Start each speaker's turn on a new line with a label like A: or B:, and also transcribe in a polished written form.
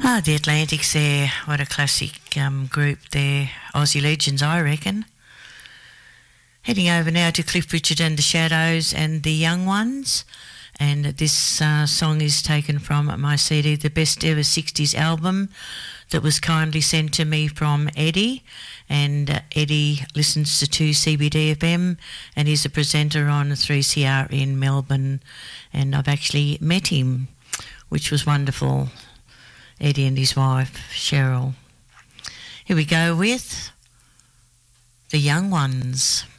A: The Atlantics there, what a classic group there, Aussie legends I reckon. Heading over now to Cliff Richard and the Shadows and the Young Ones, and this song is taken from my CD, the Best Ever 60s album, that was kindly sent to me from Eddie, and Eddie listens to 2CBD-FM and he's a presenter on 3CR in Melbourne, and I've actually met him, which was wonderful. Eddie and his wife, Cheryl. Here we go with The Young Ones.